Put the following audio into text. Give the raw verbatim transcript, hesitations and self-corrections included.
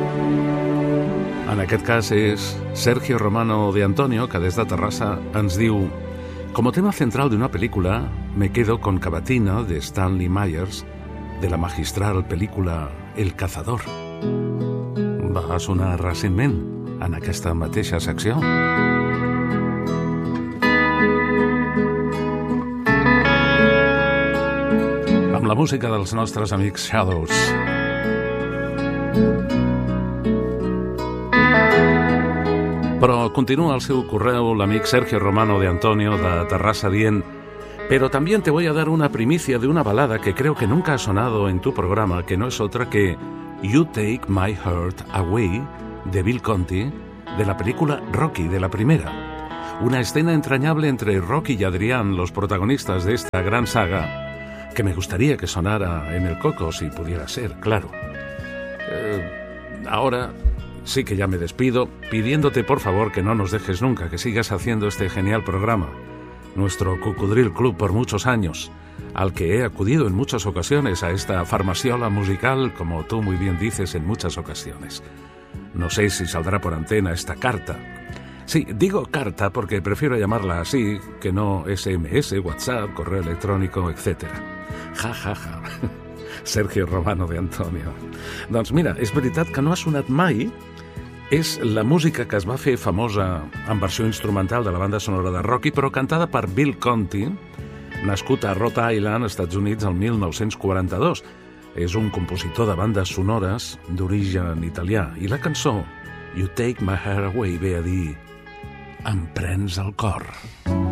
En aquest cas és Sergio Romano de Antonio, que des de Terrassa ens diu: como tema central de una película me quedo con Cavatina de Stanley Myers, de la magistral película El cazador. Va sonar recentment en aquesta mateixa secció. Amb la música dels nostres amics Shadows. Però continúa el seu correu l'amic Sergio Romano de Antonio de Terrassa dient: pero también te voy a dar una primicia de una balada que creo que nunca ha sonado en tu programa, que no es otra que You Take My Heart Away, de Bill Conti, de la película Rocky, de la primera. Una escena entrañable entre Rocky y Adrián, los protagonistas de esta gran saga, que me gustaría que sonara en el Coco, si pudiera ser, claro. Eh, ahora sí que ya me despido, pidiéndote por favor que no nos dejes nunca, que sigas haciendo este genial programa, nuestro Cocodril Club por muchos años, al que he acudido en muchas ocasiones, a esta farmaciola musical, como tú muy bien dices, en muchas ocasiones. No sé si saldrá por antena esta carta. Sí, digo carta porque prefiero llamarla así, que no S M S, WhatsApp, correo electrónico, etcétera. Ja, ja, ja. Sergio Romano de Antonio. Doncs mira, és veritat que no ha sonat mai. És la música que es va fer famosa en versió instrumental de la banda sonora de Rocky, però cantada per Bill Conti, nascut a Rhode Island, Estats Units, el mil nou-cents quaranta-dos. És un compositor de bandes sonores d'origen italià. I la cançó You Take My Heart Away ve a dir: em prens el cor.